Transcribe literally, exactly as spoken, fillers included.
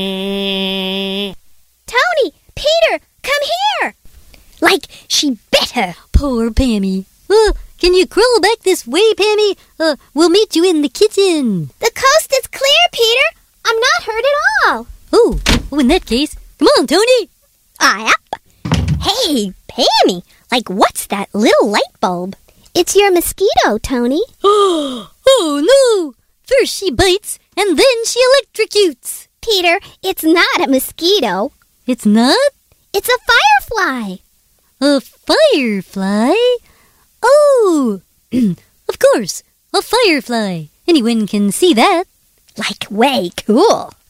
Tony! Peter! Come here! Like she bit her. Poor Pammy. Uh, can you crawl back this way, Pammy? Uh, we'll meet you in the kitchen. The coast is clear, Peter. I'm not hurt at all. Oh, oh in that case, come on, Tony. Ah, yep. Hey, Pammy, like what's that little light bulb? It's your mosquito, Tony. Oh no! First she bites, and then she electrocutes. Peter, it's not a mosquito. It's not? It's a firefly. A firefly? Oh! Of course, a firefly. Anyone can see that. Like way cool.